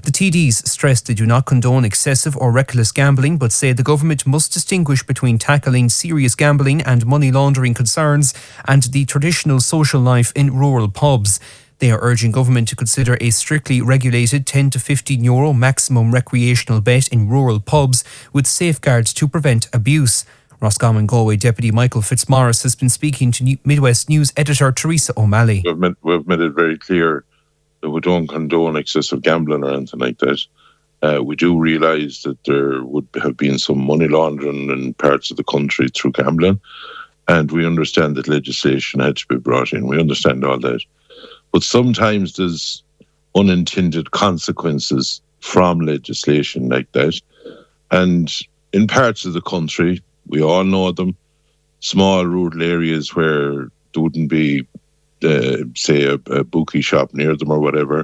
The TDs stressed they do not condone excessive or reckless gambling, but say the government must distinguish between tackling serious gambling and money laundering concerns and the traditional social life in rural pubs. They are urging government to consider a strictly regulated €10 to €15 maximum recreational bet in rural pubs with safeguards to prevent abuse. Roscommon Galway Deputy Michael Fitzmaurice has been speaking to Midwest News editor Teresa O'Malley. We've made it very clear that we don't condone excessive gambling or anything like that. We do realise that there would have been some money laundering in parts of the country through gambling, and we understand that legislation had to be brought in. We understand all that. But sometimes there's unintended consequences from legislation like that. And in parts of the country, we all know them, small rural areas where there wouldn't be, say, a bookie shop near them or whatever.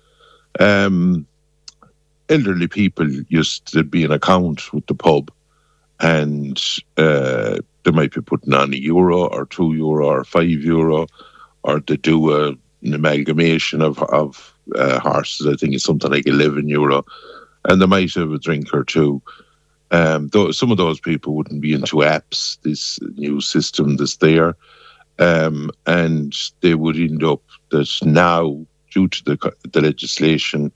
Elderly people used to be an account with the pub, and they might be putting on €1 or €2 or €5, or they do an amalgamation of horses. I think it's something like €11, and they might have a drink or two. Some of those people wouldn't be into apps, this new system that's there, and they would end up that now, due to the legislation,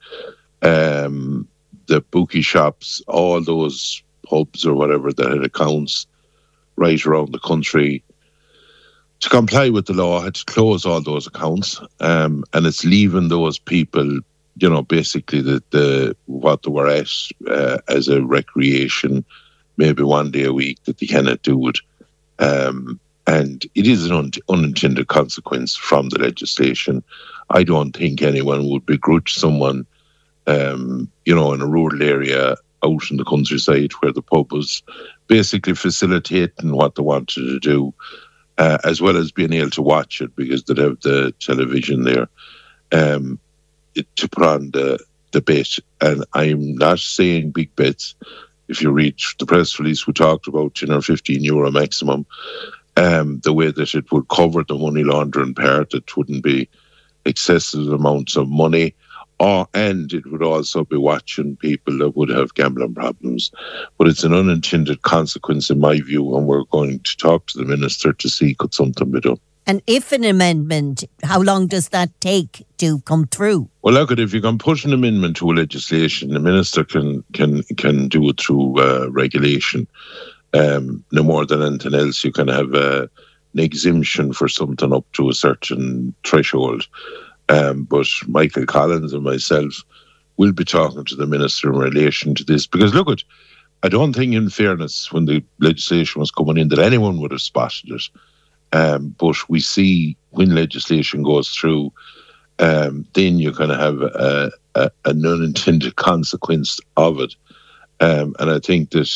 the bookie shops, all those pubs or whatever that had accounts right around the country, to comply with the law, had to close all those accounts, and it's leaving those people, basically what they were at as a recreation, maybe one day a week that they cannot do it. And it is an unintended consequence from the legislation. I don't think anyone would begrudge someone, in a rural area out in the countryside where the pub was basically facilitating what they wanted to do, as well as being able to watch it because they'd have the television there. To put on the bet, and I'm not saying big bets. If you read the press release, we talked about €10 or €15 maximum. The way that it would cover the money laundering part, it wouldn't be excessive amounts of money, and it would also be watching people that would have gambling problems. But it's an unintended consequence, in my view, and we're going to talk to the minister to see could something be done. And if an amendment, how long does that take to come through? Well, look, if you can put an amendment to a legislation, the minister can do it through regulation. No more than anything else, you can have an exemption for something up to a certain threshold. But Michael Collins and myself will be talking to the minister in relation to this, because look, I don't think, in fairness, when the legislation was coming in, that anyone would have spotted it. But we see when legislation goes through, then you're going to have an unintended consequence of it. And I think that,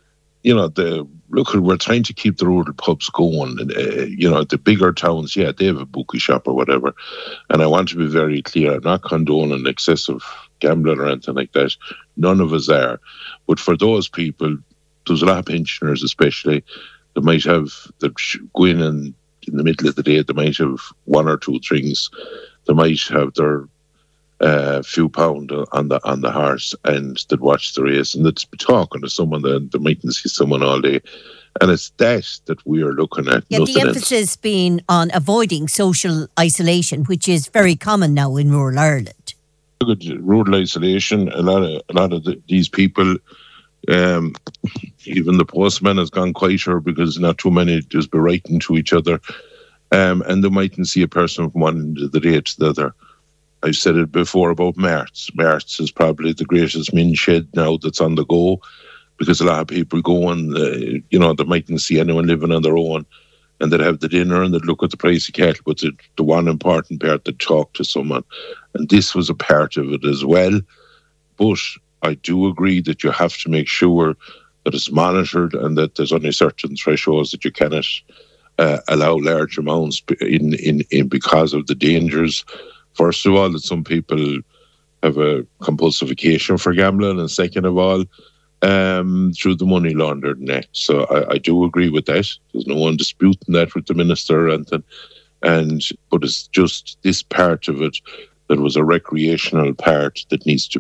we're trying to keep the rural pubs going. The bigger towns, they have a bookie shop or whatever. And I want to be very clear, I'm not condoning excessive gambling or anything like that. None of us are. But for those people, there's a lot of pensioners especially, they might have, they're going in the middle of the day, they might have one or two drinks, they might have their few pound on the horse, and they'd watch the race, and they'd be talking to someone, they mightn't see someone all day. And it's that we are looking at. Yeah, the emphasis being on avoiding social isolation, which is very common now in rural Ireland. Look at rural isolation, a lot of these people, even the postman has gone quieter because not too many just be writing to each other, and they mightn't see a person from one end of the day to the other. I've said it before about Marts. Marts is probably the greatest min shed now that's on the go, because a lot of people go and, they mightn't see anyone living on their own, and they'd have the dinner and they'd look at the price of cattle, but the one important part, they'd talk to someone. And this was a part of it as well. But I do agree that you have to make sure that it's monitored and that there's only certain thresholds that you cannot allow large amounts in because of the dangers. First of all, that some people have a compulsification for gambling, and second of all, through the money laundering act. So I do agree with that. There's no one disputing that with the minister or anything. But it's just this part of it that was a recreational part that needs to